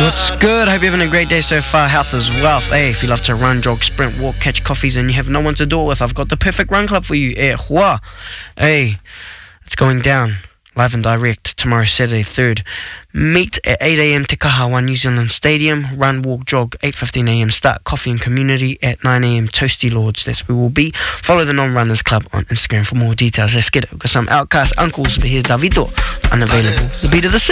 What's good? Hope you're having a great day so far. Health is wealth. Hey, if you love to run, jog, sprint, walk, catch coffees, and you have no one to do it with, I've got the perfect run club for you. Hey, it's going down live and direct tomorrow, Saturday 3rd. Meet at 8 a.m. Te Kahawa New Zealand Stadium. Run, walk, jog, 8:15 a.m. start. Coffee and community at 9 a.m. Toasty Lords. That's where we'll be. Follow the Non-Runners Club on Instagram for more details. Let's get it. We've got some Outcast Uncles, but here's Davido. Unavailable. The beat of the city.